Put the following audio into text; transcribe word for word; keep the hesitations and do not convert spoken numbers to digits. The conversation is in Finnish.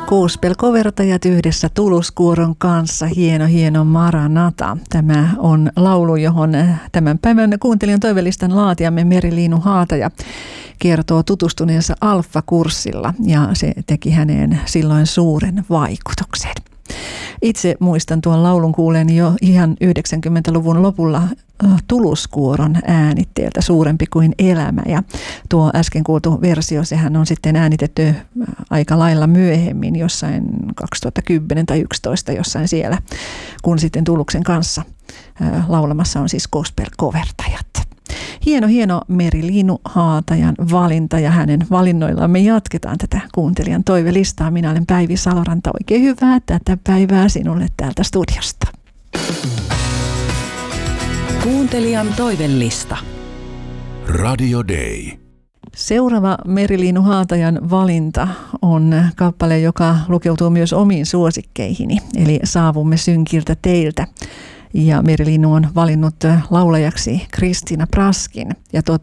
Gospel-kovertajat yhdessä Tuluskuoron kanssa. Hieno, hieno Maranata. Tämä on laulu, johon tämän päivän kuuntelijan toivelistan laatijamme Meri-Liinu Haataja kertoo tutustuneensa Alfa-kurssilla ja se teki häneen silloin suuren vaikutuksen. Itse muistan tuon laulun kuuleeni jo ihan yhdeksänkymmentäluvun lopulla Tuluskuoron äänitteeltä Suurempi kuin elämä. Ja tuo äsken kuultu versio, sehän on sitten äänitetty aika lailla myöhemmin, jossain kaksituhattakymmenen tai yksitoista jossain siellä, kun sitten Tuluksen kanssa laulamassa on siis gospel-kovertajat. Hieno, hieno Meri-Liinu Haatajan valinta ja hänen valinnoillaan me jatketaan tätä kuuntelijan toivelistaa. Minä olen Päivi Saloranta. Oikein hyvää tätä päivää sinulle täältä studiosta. Kuuntelijan toivelista. Radio Day. Seuraava Meri-Liinu Haatajan valinta on kappale, joka lukeutuu myös omiin suosikkeihini, eli Saavumme synkiltä teiltä. Ja Meri-Liinu on valinnut laulajaksi Kristiina Praskin. Ja tuo